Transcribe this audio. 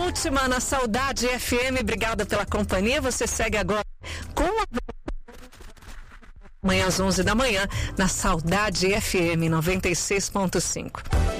última na Saudade FM. Obrigada pela companhia. Você segue agora com a amanhã às 11 da manhã na Saudade FM 96.5.